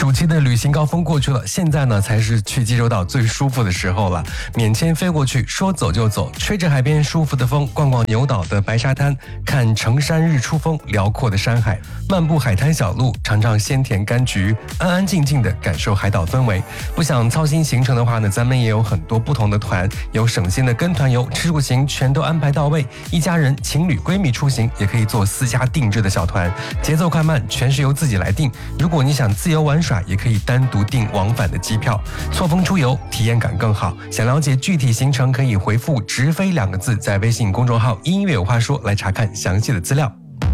暑期的旅行高峰过去了，现在呢才是去济州岛最舒服的时候了。免签飞过去，说走就走，吹着海边舒服的风，逛逛牛岛的白沙滩，看成山日出风，辽阔的山海，漫步海滩小路，尝尝鲜甜柑橘，安安静静的感受海岛氛围。不想操心行程的话呢，咱们也有很多不同的团，有省心的跟团游，吃住行全都安排到位。一家人、情侣、闺蜜出行，也可以做私家定制的小团，节奏快慢全是由自己来定。如果你想自由玩耍，也可以单独订往返的机票，错峰出游体验感更好。想了解具体行程，可以回复直飞2个字，在微信公众号音乐有话说来查看详细的资料。